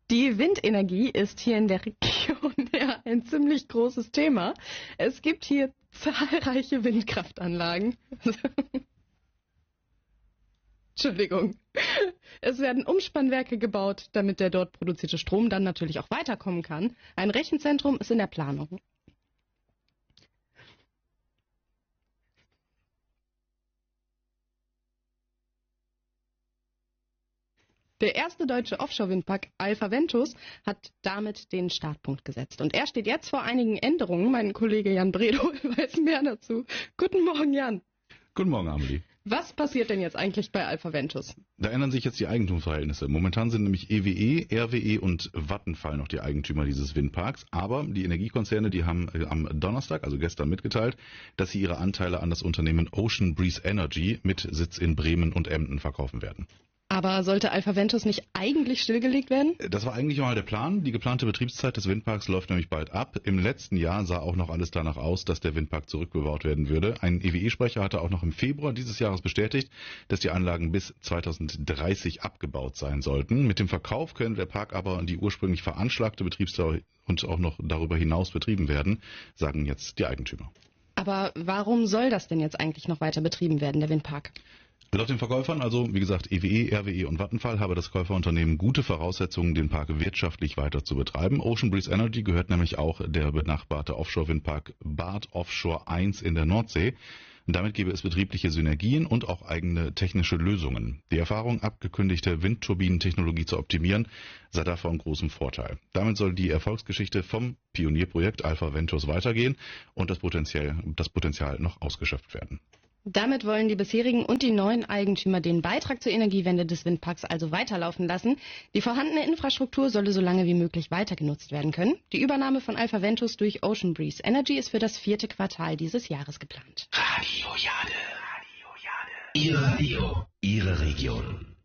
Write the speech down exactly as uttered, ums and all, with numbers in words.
Die Windenergie ist hier in der Region ja ein ziemlich großes Thema. Es gibt hier zahlreiche Windkraftanlagen. Entschuldigung. Es werden Umspannwerke gebaut, damit der dort produzierte Strom dann natürlich auch weiterkommen kann. Ein Rechenzentrum ist in der Planung. Der erste deutsche Offshore-Windpark Alpha Ventus hat damit den Startpunkt gesetzt. Und er steht jetzt vor einigen Änderungen. Mein Kollege Jan Bredow weiß mehr dazu. Guten Morgen, Jan. Guten Morgen, Amelie. Was passiert denn jetzt eigentlich bei Alpha Ventus? Da ändern sich jetzt die Eigentumsverhältnisse. Momentan sind nämlich E W E, R W E und Vattenfall noch die Eigentümer dieses Windparks. Aber die Energiekonzerne, die haben am Donnerstag, also gestern, mitgeteilt, dass sie ihre Anteile an das Unternehmen Ocean Breeze Energy mit Sitz in Bremen und Emden verkaufen werden. Aber sollte Alpha Ventus nicht eigentlich stillgelegt werden? Das war eigentlich mal der Plan. Die geplante Betriebszeit des Windparks läuft nämlich bald ab. Im letzten Jahr sah auch noch alles danach aus, dass der Windpark zurückgebaut werden würde. Ein E W E-Sprecher hatte auch noch im Februar dieses Jahres bestätigt, dass die Anlagen bis zweitausenddreißig abgebaut sein sollten. Mit dem Verkauf könnte der Park aber die ursprünglich veranschlagte Betriebsdauer und auch noch darüber hinaus betrieben werden, sagen jetzt die Eigentümer. Aber warum soll das denn jetzt eigentlich noch weiter betrieben werden, der Windpark? Laut den Verkäufern, also wie gesagt E W E, R W E und Vattenfall, habe das Käuferunternehmen gute Voraussetzungen, den Park wirtschaftlich weiter zu betreiben. Ocean Breeze Energy gehört nämlich auch der benachbarte Offshore-Windpark Bad Offshore eins in der Nordsee. Damit gäbe es betriebliche Synergien und auch eigene technische Lösungen. Die Erfahrung, abgekündigte Windturbinentechnologie zu optimieren, sei dafür von großem Vorteil. Damit soll die Erfolgsgeschichte vom Pionierprojekt Alpha Ventus weitergehen und das Potenzial, das Potenzial noch ausgeschöpft werden. Damit wollen die bisherigen und die neuen Eigentümer den Beitrag zur Energiewende des Windparks also weiterlaufen lassen. Die vorhandene Infrastruktur solle so lange wie möglich weiter genutzt werden können. Die Übernahme von Alpha Ventus durch Ocean Breeze Energy ist für das vierte Quartal dieses Jahres geplant. Radio Jade. Radio Jade. Ihr Radio, Ihre Region.